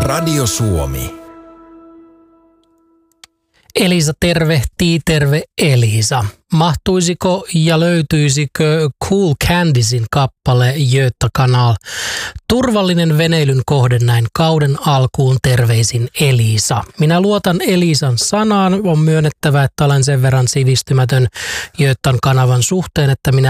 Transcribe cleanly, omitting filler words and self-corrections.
Radio Suomi. Elisa tervehtii, terve Elisa. Mahtuisiko ja löytyisikö Cool Candisin kappale Göta Kanal? Turvallinen veneilyn kohde näin kauden alkuun, terveisin Elisa. Minä luotan Elisan sanaan. On myönnettävä, että olen sen verran sivistymätön Götan kanavan suhteen, että minä